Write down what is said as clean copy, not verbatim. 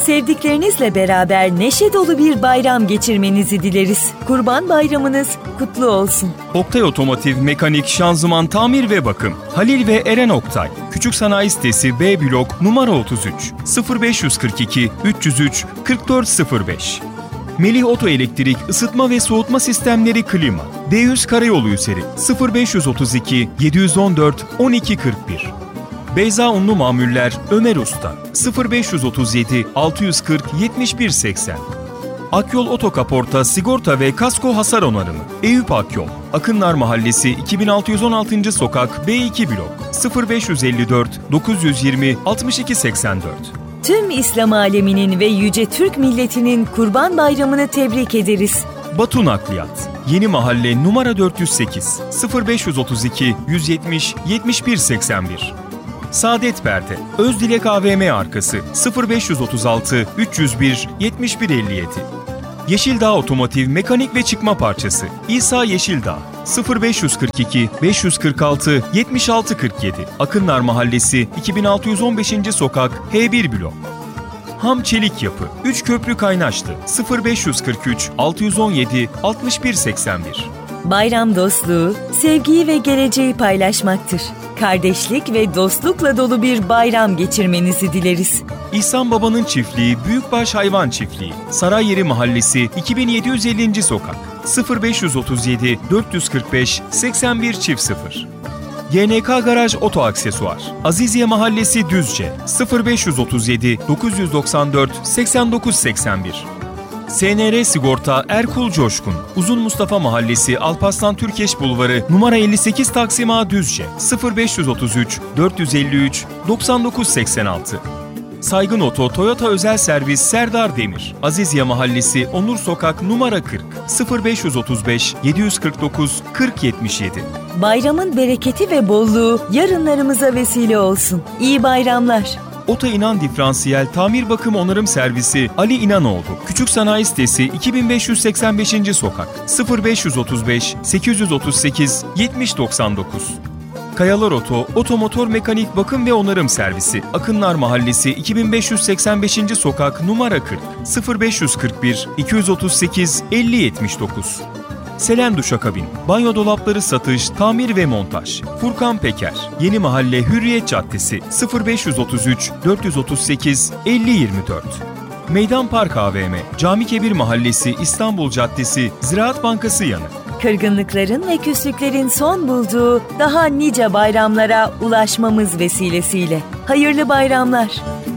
Sevdiklerinizle beraber neşe dolu bir bayram geçirmenizi dileriz. Kurban Bayramınız kutlu olsun. Oktay Otomotiv Mekanik Şanzıman Tamir ve Bakım. Halil ve Eren Oktay. Küçük Sanayi Sitesi B blok numara 33 0542 303 4405. Melih Oto Elektrik Isıtma ve Soğutma Sistemleri Klima. D100 Karayolu Üzeri 0532 714 1241. Beyza Unlu Mamuller Ömer Usta 0537 640 7180. Akyol Otokaporta Sigorta ve Kasko Hasar Onarımı. Eyüp Akyol Akınlar Mahallesi 2616. Sokak B2 blok 0554 920 6284. Tüm İslam aleminin ve yüce Türk milletinin Kurban Bayramını tebrik ederiz. Batu Nakliyat Yeni Mahalle numara 408 0532 170 7181. Saadet Perde Özdilek AVM arkası 0536 301 7157. Yeşildağ Otomotiv Mekanik ve Çıkma Parçası İsa Yeşildağ 0542 546 7647. Akınlar Mahallesi 2615. Sokak H1 blok. Ham Çelik Yapı 3 Köprü Kaynaşlı 0543 617 6181. Bayram dostluğu, sevgiyi ve geleceği paylaşmaktır. Kardeşlik ve dostlukla dolu bir bayram geçirmenizi dileriz. İhsan Baba'nın çiftliği Büyükbaş Hayvan Çiftliği Sarayyeri Mahallesi 2750. Sokak 0537 445 81 0. YNK Garaj Oto Aksesuar Aziziye Mahallesi Düzce 0537 994 8981. SNR Sigorta Erkul Coşkun Uzun Mustafa Mahallesi Alparslan Türkeş Bulvarı numara 58 Taksim A Düzce 0533 453 9986. Saygın Oto Toyota Özel Servis Serdar Demir Aziziye Mahallesi Onur Sokak numara 40 0535 749 4077. Bayramın bereketi ve bolluğu yarınlarımıza vesile olsun. İyi bayramlar. Ota İnan Diferansiyel Tamir Bakım Onarım Servisi Ali İnanoğlu Küçük Sanayi Sitesi 2585. Sokak 0535 838 7099. Kayalar Oto Otomotor Mekanik Bakım ve Onarım Servisi Akınlar Mahallesi 2585. Sokak numara 40 0541 238 5079. Selen Duşakabin Banyo Dolapları Satış, Tamir ve Montaj Furkan Peker Yeni Mahalle Hürriyet Caddesi 0533 438 5024. Meydan Park AVM Cami Kebir Mahallesi İstanbul Caddesi Ziraat Bankası yanı. Kırgınlıkların ve küslüklerin son bulduğu daha nice bayramlara ulaşmamız vesilesiyle. Hayırlı bayramlar.